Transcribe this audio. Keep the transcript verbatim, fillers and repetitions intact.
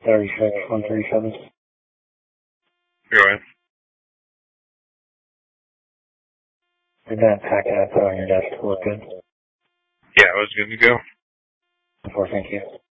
thirty-six, one thirty-seven. Go ahead. Did that packet I put on your desk look good? Yeah, it was good to go. Before, thank you.